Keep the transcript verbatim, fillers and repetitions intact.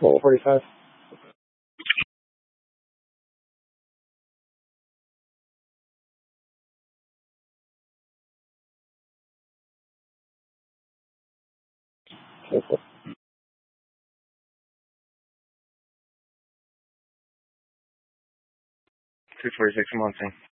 Roll forty-five. Okay. two forty-six, I'm on scene.